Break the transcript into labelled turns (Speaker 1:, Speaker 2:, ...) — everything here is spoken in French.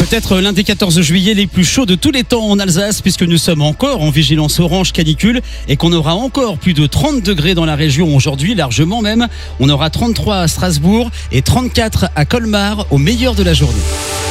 Speaker 1: peut-être l'un des 14 juillet les plus chauds de tous les temps en Alsace, puisque nous sommes encore en vigilance orange canicule et qu'on aura encore plus de 30 degrés dans la région aujourd'hui, largement même. On aura 33 à Strasbourg et 34 à Colmar au meilleur de la journée.